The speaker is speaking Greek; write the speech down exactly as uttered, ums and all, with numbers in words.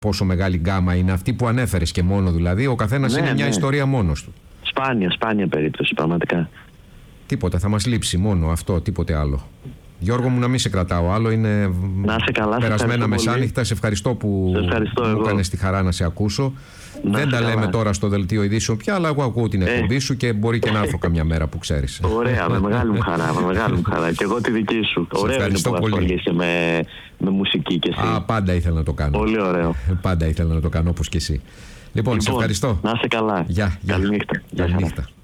πόσο μεγάλη γκάμα είναι αυτή που ανέφερες και μόνο δηλαδή. Ο καθένας Ναι, είναι μια ναι. ιστορία μόνος του. Σπάνια, σπάνια περίπτωση, πραγματικά. Τίποτα, θα μας λείψει μόνο αυτό, τίποτε άλλο. Γιώργο μου, να μην σε κρατάω άλλο, είναι Να είσαι καλά, σε περασμένα ευχαριστώ μεσάνυχτα. πολύ. Σε ευχαριστώ που Σε ευχαριστώ μου εγώ. έκανες τη χαρά να σε ακούσω. Να Δεν είσαι τα λέμε καλά. τώρα στο δελτίο ειδήσεων πια, αλλά εγώ ακούω την Ε. εκπομπή σου και μπορεί και να έρθω καμιά μέρα που ξέρεις. Ωραία, με μεγάλη μου χαρά, με μεγάλη μου χαρά. Και εγώ τη δική σου. Ωραίο είναι ευχαριστώ που πολύ. ασχολείσαι με, με μουσική κι εσύ. Α, πάντα ήθελα να το κάνω. Πολύ ωραίο. Πάντα ήθελα να το κάνω όπως και εσύ. Λοιπόν, σε Λοιπόν, ευχαριστώ. να είσαι καλά. Γεια, γεια. Καληνύχτα. Γεια χαρά. Καληνύχτα.